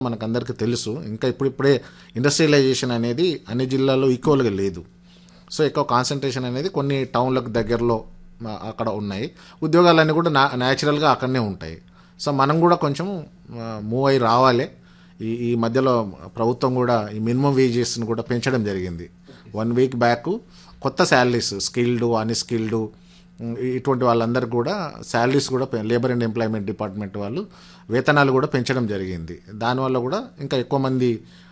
మనకందరికీ తెలుసు. ఇంకా ఇప్పుడిప్పుడే ఇండస్ట్రియలైజేషన్ అనేది అన్ని జిల్లాల్లో ఈక్వల్గా లేదు. సో ఎక్కువ కాన్సన్ట్రేషన్ అనేది కొన్ని టౌన్లకు దగ్గరలో అక్కడ ఉన్నాయి. ఉద్యోగాలన్నీ కూడా న్యాచురల్గా అక్కడనే ఉంటాయి. సో మనం కూడా కొంచెం మూవ్ అయి రావాలి. ఈ మధ్యలో ప్రభుత్వం కూడా ఈ మినిమం వేజెస్ని కూడా పెంచడం జరిగింది. 1 వీక్ బ్యాక్ కొత్త శాలరీస్, స్కిల్డ్, అన్స్కిల్డ్, ఇటువంటి వాళ్ళందరికీ కూడా శాలరీస్ కూడా లేబర్ అండ్ ఎంప్లాయ్మెంట్ డిపార్ట్మెంట్ వాళ్ళు వేతనాలు కూడా పెంచడం జరిగింది. దానివల్ల కూడా ఇంకా ఎక్కువ మంది